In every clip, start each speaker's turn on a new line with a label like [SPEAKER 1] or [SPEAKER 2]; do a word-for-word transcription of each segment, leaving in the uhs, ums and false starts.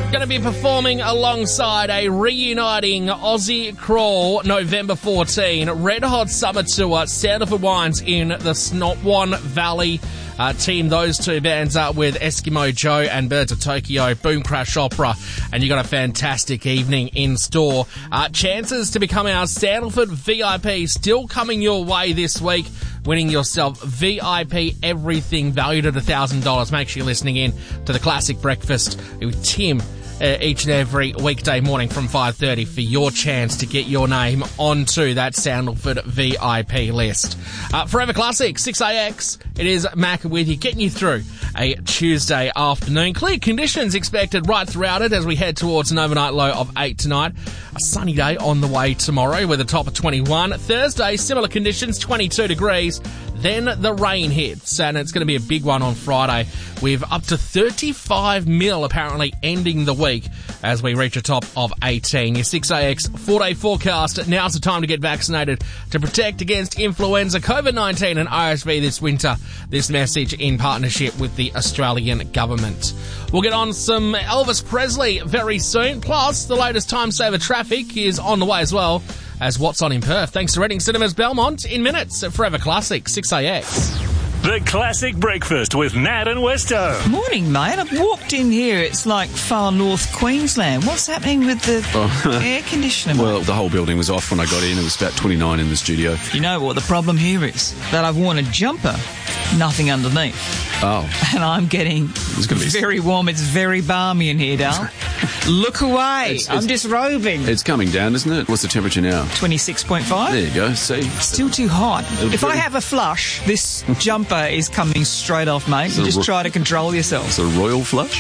[SPEAKER 1] Going to be performing alongside a reuniting Aussie Crawl November fourteenth Red Hot Summer Tour, Sandalford Wines in the Snotwan Valley. Uh, team those two bands up with Eskimo Joe and Birds of Tokyo, Boom Crash Opera, and you got a fantastic evening in store. Uh, chances to become our Sandalford V I P still coming your way this week. Winning yourself V I P everything valued at one thousand dollars. Make sure you're listening in to the Classic Breakfast with Tim uh, each and every weekday morning from five thirty for your chance to get your name onto that Sandalford V I P list. Uh, Forever Classic, six A X. It is Mac with you, getting you through a Tuesday afternoon. Clear conditions expected right throughout it as we head towards an overnight low of eight tonight. A sunny day on the way tomorrow with a top of twenty-one. Thursday, similar conditions, twenty-two degrees. Then the rain hits, and it's going to be a big one on Friday with up to thirty-five mil apparently ending the week as we reach a top of eighteen. Your six A X four-day forecast. Now's the time to get vaccinated to protect against influenza, COVID nineteen and R S V this winter. This message in partnership with the Australian government. We'll get on some Elvis Presley very soon. Plus, the latest time saver traffic is on the way as well as what's on in Perth. Thanks to Reading Cinemas Belmont in minutes at Forever Classic, six A X.
[SPEAKER 2] The Classic Breakfast with Nat and Westo.
[SPEAKER 3] Morning, mate. I've walked in here. It's like far north Queensland. What's happening with the oh. air conditioner?
[SPEAKER 4] Well, the whole building was off when I got in. It was about twenty-nine in the studio.
[SPEAKER 3] You know what the problem here is? That I've worn a jumper, nothing underneath.
[SPEAKER 4] Oh.
[SPEAKER 3] And I'm getting
[SPEAKER 4] it's gonna be
[SPEAKER 3] very warm. It's very balmy in here, Dal. Look away.
[SPEAKER 4] It's, it's,
[SPEAKER 3] I'm disrobing.
[SPEAKER 4] It's coming down, isn't it? What's the temperature now?
[SPEAKER 3] twenty-six point five.
[SPEAKER 4] There you go. See?
[SPEAKER 3] Still too hot.
[SPEAKER 4] It'll
[SPEAKER 3] if
[SPEAKER 4] be...
[SPEAKER 3] I have a flush, this jumper is coming straight off, mate. You just ro- try to control yourself.
[SPEAKER 4] It's a royal flush?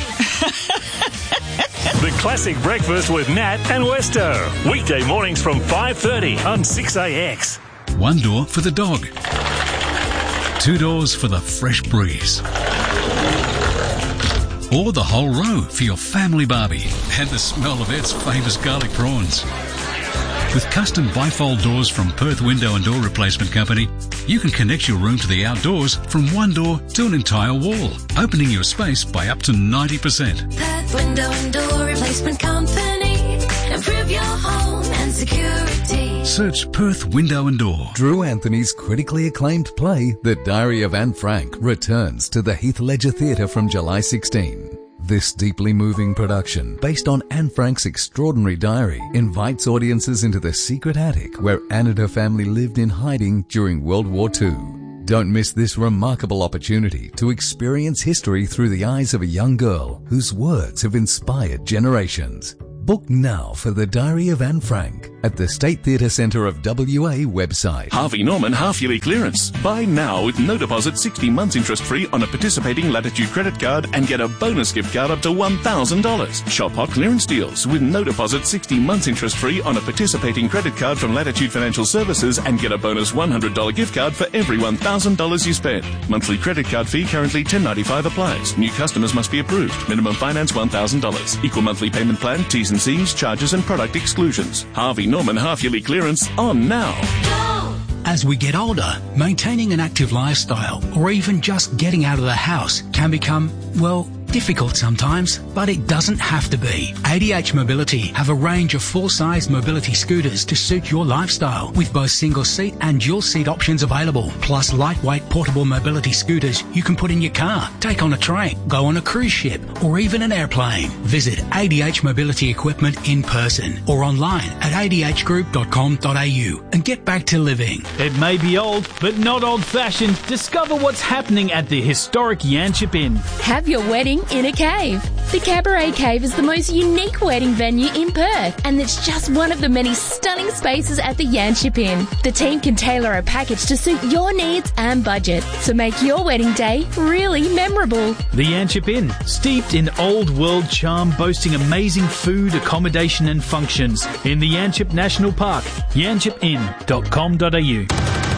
[SPEAKER 2] The Classic Breakfast with Nat and Westo. Weekday mornings from five thirty on six A X.
[SPEAKER 5] One door for the dog. Two doors for the fresh breeze. Or the whole row for your family barbie and the smell of its famous garlic prawns. With custom bifold doors from Perth Window and Door Replacement Company, you can connect your room to the outdoors from one door to an entire wall, opening your space by up to ninety percent.
[SPEAKER 6] Perth Window and Door Replacement Company. Improve your home and security.
[SPEAKER 5] Search Perth Window and Door.
[SPEAKER 7] Drew Anthony's critically acclaimed play, The Diary of Anne Frank, returns to the Heath Ledger Theatre from July sixteenth. This deeply moving production, based on Anne Frank's extraordinary diary, invites audiences into the secret attic where Anne and her family lived in hiding during World War Two. Don't miss this remarkable opportunity to experience history through the eyes of a young girl whose words have inspired generations. Book now for The Diary of Anne Frank at the State Theatre Centre of W A website.
[SPEAKER 8] Harvey Norman half-yearly clearance. Buy now with no deposit, sixty months interest-free on a participating Latitude credit card and get a bonus gift card up to one thousand dollars. Shop hot clearance deals with no deposit, sixty months interest-free on a participating credit card from Latitude Financial Services and get a bonus one hundred dollars gift card for every one thousand dollars you spend. Monthly credit card fee currently ten ninety-five applies. New customers must be approved. Minimum finance one thousand dollars. Equal monthly payment plan, T's and C's, charges and product exclusions. Harvey Norman half-yearly clearance on now.
[SPEAKER 5] As we get older, maintaining an active lifestyle or even just getting out of the house can become, well, difficult sometimes, but it doesn't have to be. A D H Mobility have a range of full-size mobility scooters to suit your lifestyle, with both single-seat and dual-seat options available, plus lightweight portable mobility scooters you can put in your car, take on a train, go on a cruise ship, or even an airplane. Visit A D H Mobility Equipment in person or online at a d h group dot com dot a u and get back to living.
[SPEAKER 9] It may be old, but not old-fashioned. Discover what's happening at the historic Yanchep Inn.
[SPEAKER 10] Have your wedding in a cave. The Cabaret Cave is the most unique wedding venue in Perth, and it's just one of the many stunning spaces at the Yanchep Inn. The team can tailor a package to suit your needs and budget, so make your wedding day really memorable.
[SPEAKER 9] The Yanchep Inn, steeped in old world charm, boasting amazing food, accommodation and functions in the Yanchep National Park. yanchep inn dot com dot a u.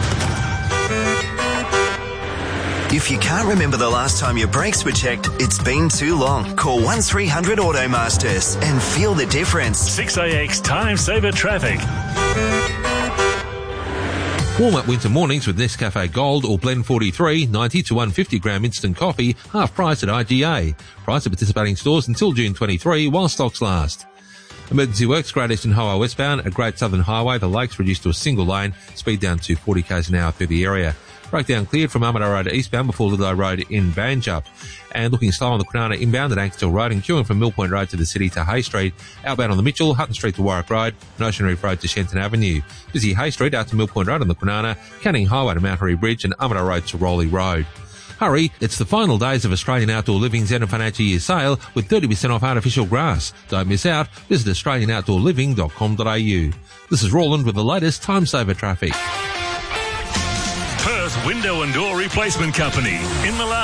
[SPEAKER 11] If you can't remember the last time your brakes were checked, it's been too long. Call one three hundred Automasters and feel the difference.
[SPEAKER 2] six A X Time Saver Traffic.
[SPEAKER 12] Warm up winter mornings with Nescafe Gold or Blend forty-three, ninety to one hundred fifty gram instant coffee, half price at I G A. Price at participating stores until June twenty-third while stocks last. Emergency works, Great Eastern Highway westbound at Great Southern Highway. The Lakes reduced to a single lane, speed down to forty k's an hour through the area. Breakdown cleared from Armadale Road eastbound before Lido Road in Banjup. And looking slow on the Kwinana inbound at Ankersville Road and queuing from Mill Point Road to the city to Hay Street. Outbound on the Mitchell, Hutton Street to Warwick Road, and Ocean Reef Road to Shenton Avenue. Busy Hay Street out to Mill Point Road on the Kwinana, Canning Highway to Mount Hurry Bridge and Armadale Road to Rowley Road. Hurry, it's the final days of Australian Outdoor Living's end of financial year sale with thirty percent off artificial grass. Don't miss out. Visit australian outdoor living dot com dot a u. This is Roland with the latest time saver traffic.
[SPEAKER 2] Perth Window and Door Replacement Company in Malala.